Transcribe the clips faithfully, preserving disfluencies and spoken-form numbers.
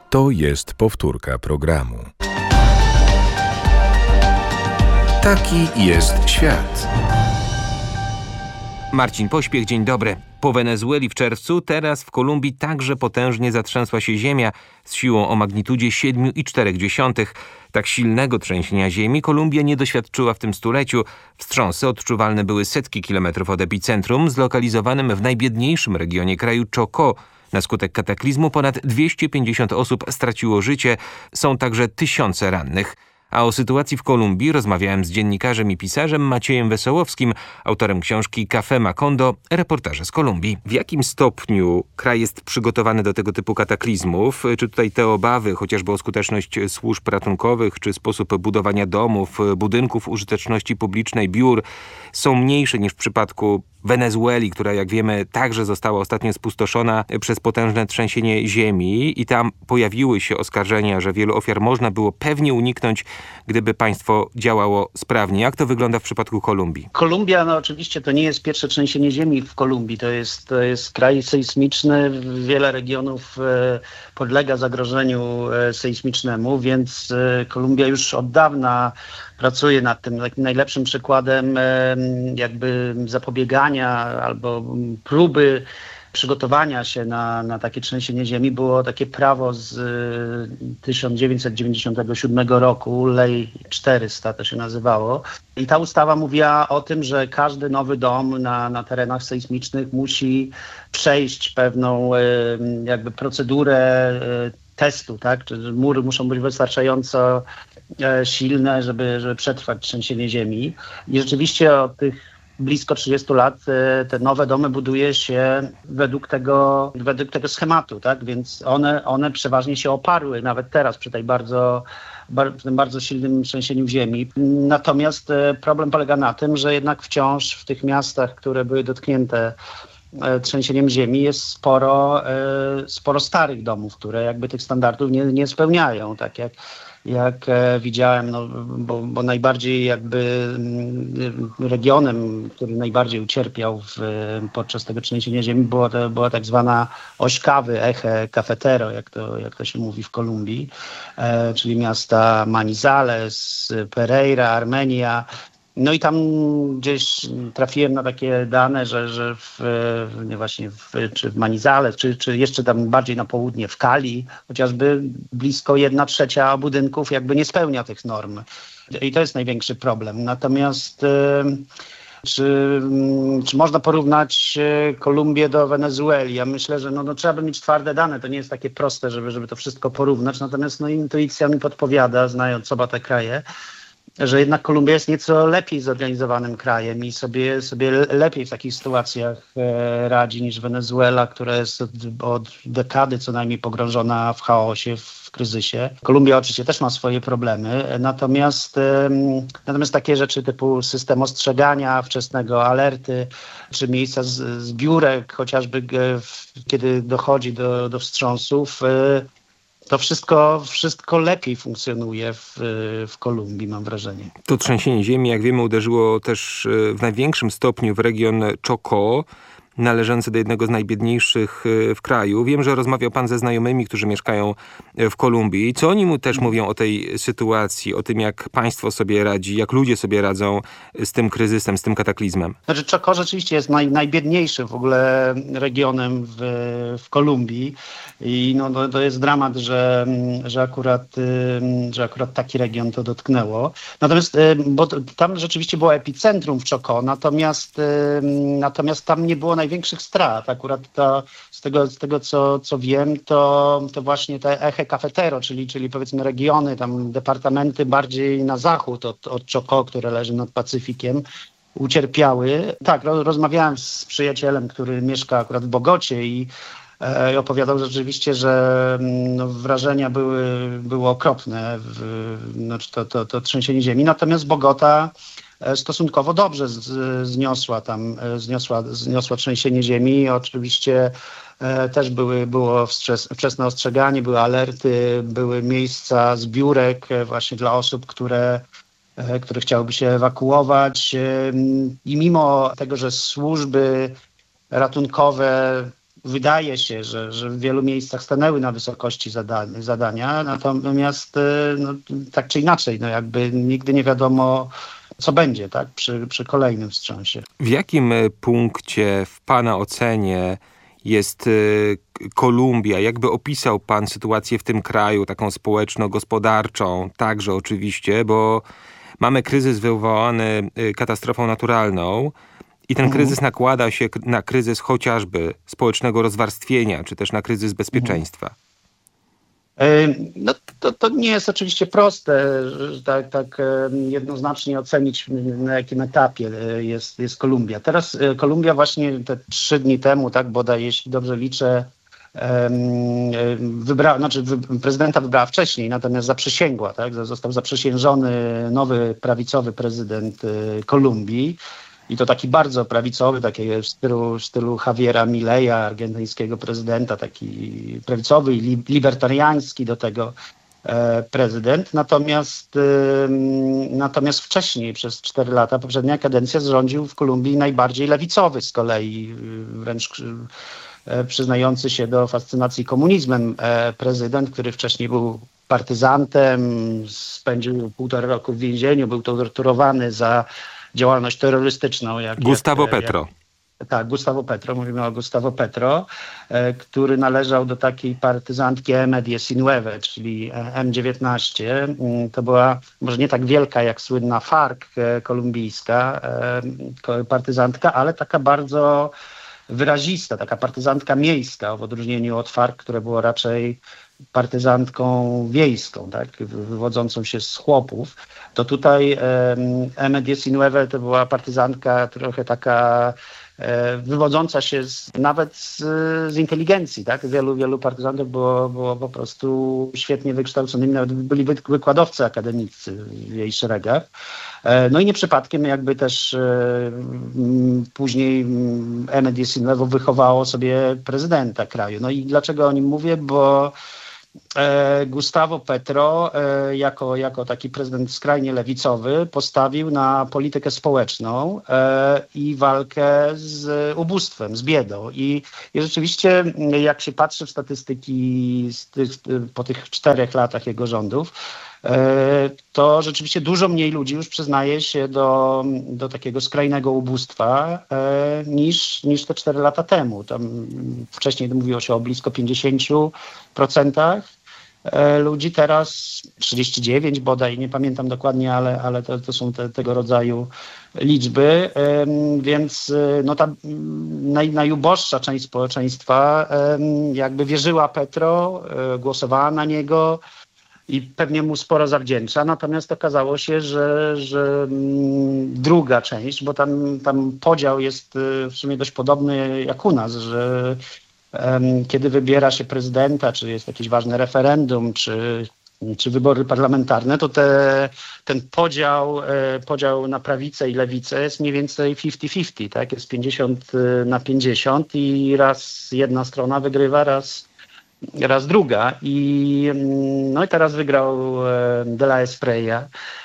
To jest powtórka programu. Taki jest świat. Marcin Pośpiech, dzień dobry. Po Wenezueli w czerwcu, teraz w Kolumbii także potężnie zatrzęsła się ziemia z siłą o magnitudzie siedem i cztery dziesiąte. Tak silnego trzęsienia ziemi Kolumbia nie doświadczyła w tym stuleciu. Wstrząsy odczuwalne były setki kilometrów od epicentrum, zlokalizowanym w najbiedniejszym regionie kraju Chocó. Na skutek kataklizmu ponad dwieście pięćdziesiąt osób straciło życie, są także tysiące rannych. A o sytuacji w Kolumbii rozmawiałem z dziennikarzem i pisarzem Maciejem Wesołowskim, autorem książki Café Macondo, reportaże z Kolumbii. W jakim stopniu kraj jest przygotowany do tego typu kataklizmów? Czy tutaj te obawy, chociażby o skuteczność służb ratunkowych, czy sposób budowania domów, budynków użyteczności publicznej, biur, są mniejsze niż w przypadku Wenezueli, która, jak wiemy, także została ostatnio spustoszona przez potężne trzęsienie ziemi i tam pojawiły się oskarżenia, że wielu ofiar można było pewnie uniknąć, gdyby państwo działało sprawnie. Jak to wygląda w przypadku Kolumbii? Kolumbia, no oczywiście to nie jest pierwsze trzęsienie ziemi w Kolumbii. To jest, to jest kraj sejsmiczny. Wiele regionów e, podlega zagrożeniu e, sejsmicznemu, więc e, Kolumbia już od dawna pracuje nad tym. Takim najlepszym przykładem e, jakby zapobiegania albo próby przygotowania się na, na takie trzęsienie ziemi było takie prawo z tysiąc dziewięćset dziewięćdziesiątego siódmego roku, Ley czterysta to się nazywało. I ta ustawa mówiła o tym, że każdy nowy dom na, na terenach sejsmicznych musi przejść pewną jakby procedurę testu, tak? Czy mury muszą być wystarczająco silne, żeby, żeby przetrwać trzęsienie ziemi. I rzeczywiście od tych blisko trzydziestu lat te nowe domy buduje się według tego, według tego schematu, tak? Więc one, one przeważnie się oparły, nawet teraz przy tej bardzo, bar, tym bardzo silnym trzęsieniu ziemi. Natomiast problem polega na tym, że jednak wciąż w tych miastach, które były dotknięte trzęsieniem ziemi, jest sporo, sporo starych domów, które jakby tych standardów nie, nie spełniają, tak jak Jak widziałem, no, bo, bo najbardziej jakby regionem, który najbardziej ucierpiał w, podczas tego trzęsienia ziemi była, to, była tak zwana oś kawy, eje cafetero, jak to, jak to się mówi w Kolumbii, e, czyli miasta Manizales, Pereira, Armenia. No i tam gdzieś trafiłem na takie dane, że, że w, nie właśnie w, czy w Manizales, czy, czy jeszcze tam bardziej na południe w Cali, chociażby blisko jedna trzecia budynków jakby nie spełnia tych norm. I to jest największy problem. Natomiast czy, czy można porównać Kolumbię do Wenezueli? Ja myślę, że no, no, trzeba by mieć twarde dane. To nie jest takie proste, żeby, żeby to wszystko porównać. Natomiast no, intuicja mi podpowiada, znając oba te kraje, że jednak Kolumbia jest nieco lepiej zorganizowanym krajem i sobie, sobie lepiej w takich sytuacjach radzi niż Wenezuela, która jest od, od dekady co najmniej pogrążona w chaosie, w kryzysie. Kolumbia oczywiście też ma swoje problemy, natomiast, natomiast takie rzeczy typu system ostrzegania wczesnego, alerty, czy miejsca z, zbiórek, chociażby kiedy dochodzi do, do wstrząsów, to wszystko, wszystko lepiej funkcjonuje w, w Kolumbii, mam wrażenie. To trzęsienie ziemi, jak wiemy, uderzyło też w największym stopniu w region Chocó, należący do jednego z najbiedniejszych w kraju. Wiem, że rozmawiał pan ze znajomymi, którzy mieszkają w Kolumbii. Co oni mu też mówią o tej sytuacji, o tym, jak państwo sobie radzi, jak ludzie sobie radzą z tym kryzysem, z tym kataklizmem? Znaczy Chocó rzeczywiście jest naj, najbiedniejszym w ogóle regionem w, w Kolumbii i no, to, to jest dramat, że, że, akurat, że akurat taki region to dotknęło. Natomiast, bo tam rzeczywiście było epicentrum w Chocó, natomiast, natomiast tam nie było największych strat. Akurat to, z tego, z tego co, co wiem, to, to właśnie te eje cafetero, czyli, czyli powiedzmy regiony, tam departamenty bardziej na zachód od, od Chocó, które leży nad Pacyfikiem, ucierpiały. Tak, ro, rozmawiałem z przyjacielem, który mieszka akurat w Bogocie i e, opowiadał rzeczywiście, że no, wrażenia były, były okropne, w, znaczy to, to, to trzęsienie ziemi. Natomiast Bogota stosunkowo dobrze z, zniosła tam, zniosła, zniosła trzęsienie ziemi. Oczywiście e, też były, było wczes, wczesne ostrzeganie, były alerty, były miejsca zbiórek właśnie dla osób, które, e, które chciałyby się ewakuować. E, I mimo tego, że służby ratunkowe wydaje się, że, że w wielu miejscach stanęły na wysokości zada- zadania, natomiast no, tak czy inaczej, no jakby nigdy nie wiadomo, co będzie, tak, przy, przy kolejnym wstrząsie. W jakim punkcie w pana ocenie jest y, Kolumbia? Jakby opisał pan sytuację w tym kraju, taką społeczno-gospodarczą, także oczywiście, bo mamy kryzys wywołany y, katastrofą naturalną i ten Mhm. kryzys nakłada się k- na kryzys chociażby społecznego rozwarstwienia, czy też na kryzys bezpieczeństwa. No to, to nie jest oczywiście proste, że tak, tak jednoznacznie ocenić, na jakim etapie jest, jest Kolumbia. Teraz Kolumbia właśnie te trzy dni temu, tak bodaj, jeśli dobrze liczę, wybrała, znaczy prezydenta wybrała wcześniej, natomiast zaprzysięgła, tak? Został zaprzysiężony nowy prawicowy prezydent Kolumbii. I to taki bardzo prawicowy, taki w stylu, w stylu Javiera Mileya, argentyńskiego prezydenta, taki prawicowy i li, libertariański do tego e, prezydent. Natomiast, e, natomiast wcześniej, przez cztery lata, poprzednia kadencja, rządził w Kolumbii najbardziej lewicowy z kolei, wręcz e, przyznający się do fascynacji komunizmem e, prezydent, który wcześniej był partyzantem, spędził półtora roku w więzieniu, był torturowany za działalność terrorystyczną. Jak, Gustavo jak, Petro. Jak, tak, Gustavo Petro, mówimy o Gustavo Petro, e, który należał do takiej partyzantki M dziewiętnaście, czyli M dziewiętnaście. Mm, To była może nie tak wielka jak słynna FARC e, kolumbijska e, partyzantka, ale taka bardzo wyrazista, taka partyzantka miejska, w odróżnieniu od FARC, które było raczej partyzantką wiejską, tak, wywodzącą się z chłopów. To tutaj M dziewiętnaście to była partyzantka trochę taka e, wywodząca się z, nawet z, z inteligencji, tak? Wielu, wielu partyzantów było, było po prostu świetnie wykształconymi, nawet byli wy, wykładowcy akademicy w jej szeregach. E, no i nie przypadkiem jakby też e, m, później M dziewiętnaście wychowało sobie prezydenta kraju. No i dlaczego o nim mówię? Bo E, Gustavo Petro e, jako, jako taki prezydent skrajnie lewicowy postawił na politykę społeczną e, i walkę z ubóstwem, z biedą. I, i rzeczywiście jak się patrzy w statystyki z tych, po tych czterech latach jego rządów, e, to rzeczywiście dużo mniej ludzi już przyznaje się do, do takiego skrajnego ubóstwa e, niż, niż te cztery lata temu. Tam wcześniej mówiło się o blisko pięćdziesięciu procentach ludzi, teraz trzydzieści dziewięć bodaj, nie pamiętam dokładnie, ale, ale to, to są te, tego rodzaju liczby, więc no ta naj, najuboższa część społeczeństwa jakby wierzyła Petro, głosowała na niego i pewnie mu sporo zawdzięcza, natomiast okazało się, że, że druga część, bo tam, tam podział jest w sumie dość podobny jak u nas, że kiedy wybiera się prezydenta, czy jest jakieś ważne referendum, czy, czy wybory parlamentarne, to te, ten podział, podział na prawicę i lewicę jest mniej więcej pięćdziesiąt pięćdziesiąt, tak? Jest pięćdziesiąt na pięćdziesiąt i raz jedna strona wygrywa, raz, raz druga. I, no i teraz wygrał De La Espriella.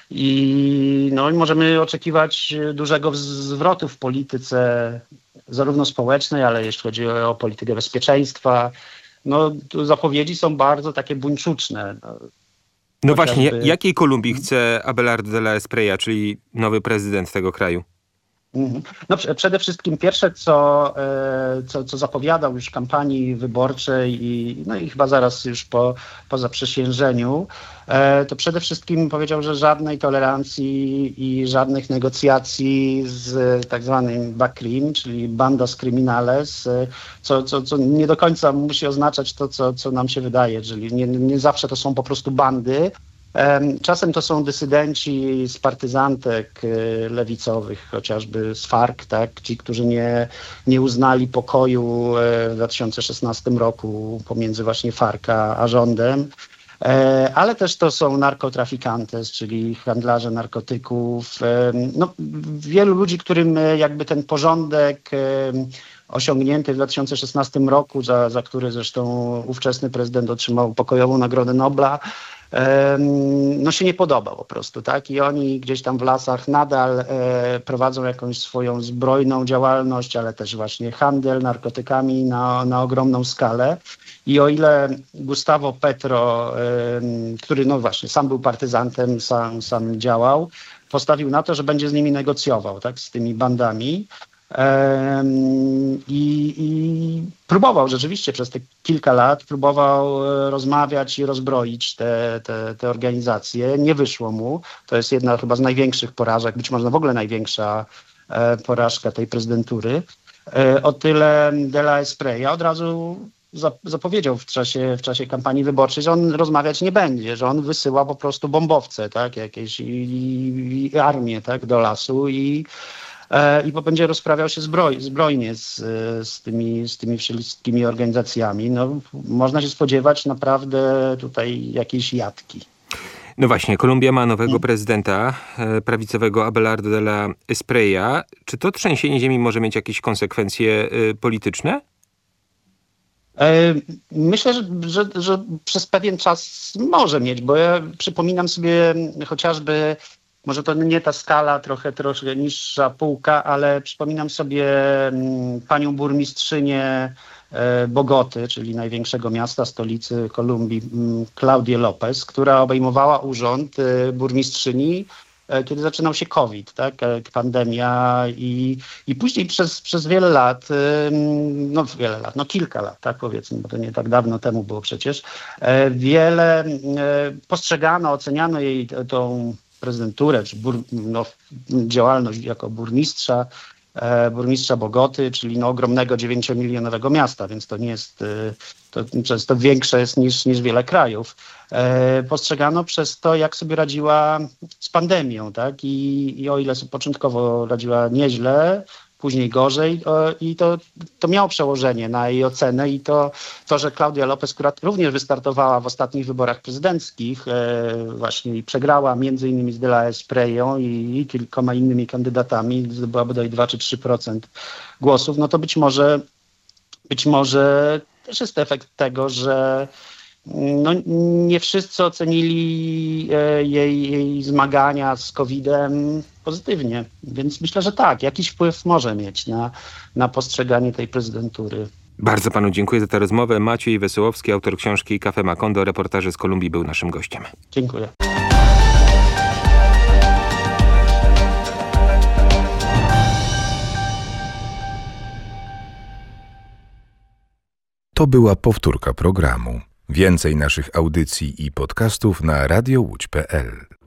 I no, i możemy oczekiwać dużego zwrotu w polityce zarówno społecznej, ale jeśli chodzi o politykę bezpieczeństwa. No, tu zapowiedzi są bardzo takie buńczuczne. No, no chociażby... właśnie, jakiej Kolumbii chce Abelardo de la Espriella, czyli nowy prezydent tego kraju? No, przede wszystkim pierwsze, co, co, co zapowiadał już w kampanii wyborczej i, no i chyba zaraz już po, po zaprzysiężeniu, to przede wszystkim powiedział, że żadnej tolerancji i żadnych negocjacji z tak zwanym BACRIM, czyli Bandas Criminales, co, co, co nie do końca musi oznaczać to, co, co nam się wydaje, czyli nie, nie zawsze to są po prostu bandy. Czasem to są dysydenci z partyzantek lewicowych, chociażby z FARC, tak? Ci, którzy nie, nie uznali pokoju w dwa tysiące szesnastym roku pomiędzy właśnie FARC a, a rządem. Ale też to są narkotrafikantes, czyli handlarze narkotyków. No, wielu ludzi, którym jakby ten porządek osiągnięty w dwa tysiące szesnastym roku, za, za który zresztą ówczesny prezydent otrzymał pokojową Nagrodę Nobla, no się nie podobał po prostu, tak? I oni gdzieś tam w lasach nadal e, prowadzą jakąś swoją zbrojną działalność, ale też właśnie handel narkotykami na, na ogromną skalę. I o ile Gustavo Petro, e, który no właśnie sam był partyzantem, sam, sam działał, postawił na to, że będzie z nimi negocjował, tak? Z tymi bandami. I, I próbował rzeczywiście przez te kilka lat, próbował rozmawiać i rozbroić te, te, te organizacje. Nie wyszło mu. To jest jedna chyba z największych porażek, być może w ogóle największa porażka tej prezydentury. O tyle De La Espriella od razu zapowiedział w czasie, w czasie kampanii wyborczej, że on rozmawiać nie będzie, że on wysyła po prostu bombowce, tak, jakieś i, i, i armię, tak, do lasu i i będzie rozprawiał się zbroj, zbrojnie z, z, tymi, z tymi wszystkimi organizacjami. No, można się spodziewać naprawdę tutaj jakiejś jatki. No właśnie, Kolumbia ma nowego prezydenta, prawicowego Abelardo de la Espriella. Czy to trzęsienie ziemi może mieć jakieś konsekwencje polityczne? Myślę, że, że, że przez pewien czas może mieć, bo ja przypominam sobie chociażby, może to nie ta skala, trochę, troszkę niższa półka, ale przypominam sobie panią burmistrzynię Bogoty, czyli największego miasta, stolicy Kolumbii, Claudię Lopez, która obejmowała urząd burmistrzyni, kiedy zaczynał się COVID, tak, pandemia i, i później przez, przez wiele lat, no wiele lat, no kilka lat, tak powiedzmy, bo to nie tak dawno temu było przecież, wiele postrzegano, oceniano jej tą prezydenturę, czy bur, no, działalność jako burmistrza, e, burmistrza Bogoty, czyli no, ogromnego dziewięciomilionowego miasta, więc to nie jest, e, to często większe jest niż, niż wiele krajów. E, postrzegano przez to, jak sobie radziła z pandemią, tak? I, i o ile sobie początkowo radziła nieźle, później gorzej o, i to, to miało przełożenie na jej ocenę i to, to, że Claudia Lopez, która również wystartowała w ostatnich wyborach prezydenckich, e, właśnie i przegrała między innymi z De La Espriellą i, i kilkoma innymi kandydatami, zdobyła bodaj dwa czy trzy procent głosów, no to być może, być może też jest efekt tego, że no, nie wszyscy ocenili e, jej, jej zmagania z kowidem pozytywnie, więc myślę, że tak, jakiś wpływ może mieć na, na postrzeganie tej prezydentury. Bardzo panu dziękuję za tę rozmowę. Maciej Wesołowski, autor książki Café Macondo, reportaży z Kolumbii, był naszym gościem. Dziękuję. To była powtórka programu. Więcej naszych audycji i podcastów na radio łódź kropka pe el.